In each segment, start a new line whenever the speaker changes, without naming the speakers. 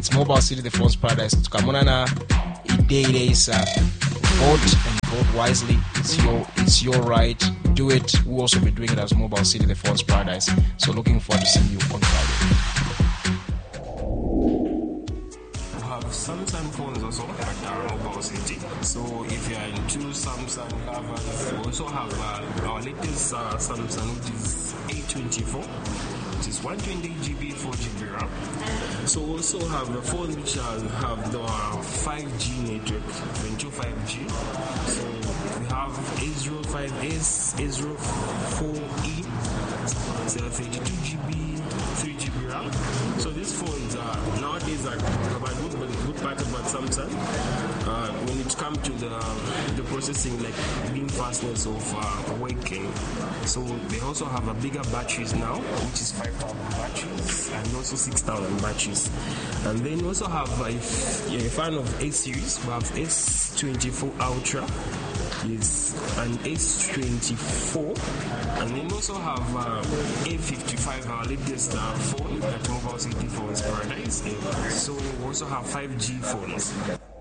It's Mobile City, the phone's paradise. Tukamunana is vote and vote wisely. It's your right. Do it. We'll also be doing it as Mobile City, the phone's paradise. So looking forward to seeing you on Friday.
We have Samsung phones also at Mobile City. So if you are into Samsung lovers, we also have our latest Samsung, which is A24. It is 128GB, 4GB RAM. So we also have the phone which have the 5G network, 25G. So we have A05s, A04e, so 32GB, 3GB RAM. So these phones nowadays are about good part about Samsung. When it comes to the processing, like beam fastness of working. So they also have a bigger batteries now, which is 5,000 batteries and also 6,000 batteries. And then we also have, if you're a fan of A series, we have S24 Ultra. Is an S24, and then we also have A55, our latest phone at Mobile City Phones Paradise. So we also have 5G phones.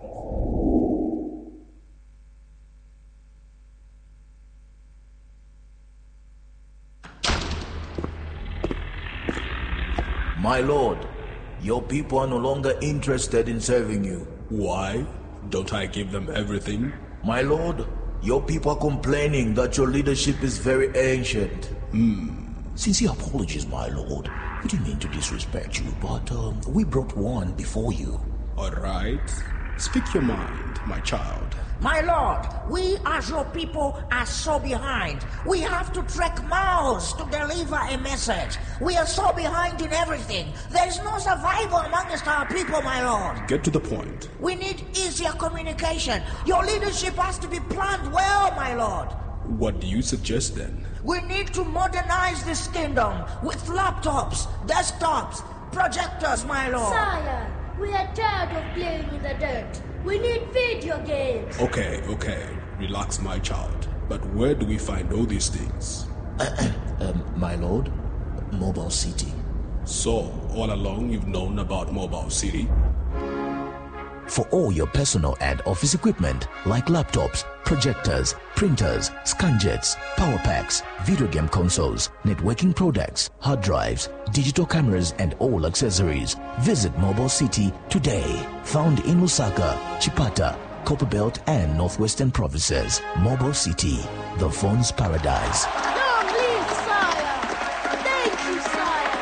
My lord, your people are no longer interested in serving you.
Why? Don't I give them everything?
My lord, your people are complaining that your leadership is very ancient.
Sincere apologies, my lord. We didn't mean to disrespect you, but we brought one before you.
All right. Speak your mind, my child.
My lord, we as your people are so behind. We have to trek miles to deliver a message. We are so behind in everything. There is no survival amongst our people, my lord.
Get to the point.
We need easier communication. Your leadership has to be planned well, my lord.
What do you suggest then?
We need to modernize this kingdom with laptops, desktops, projectors, my lord.
Sire, we are tired of playing in the dirt. We need video games.
Okay. Relax, my child. But where do we find all these things?
My lord, Mobile City.
So, all along you've known about Mobile City?
For all your personal and office equipment like laptops, projectors, printers, scanjets, power packs, video game consoles, networking products, hard drives, digital cameras and all accessories, visit Mobile City today. Found in Lusaka, Chipata, Copperbelt and Northwestern provinces. Mobile City, the phone's paradise.
Don't leave, sire. Thank you, sire.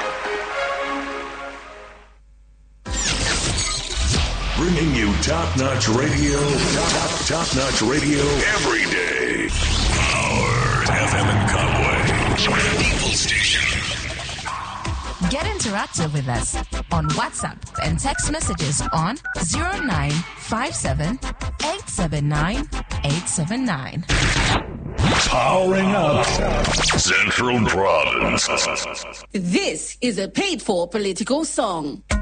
Bringing you top-notch radio, top-notch radio every day. Powered FM and Conway. People Station.
Get interactive with us on WhatsApp and text messages on 0957 879 879.
Powering up Central Province.
This is a paid-for political song.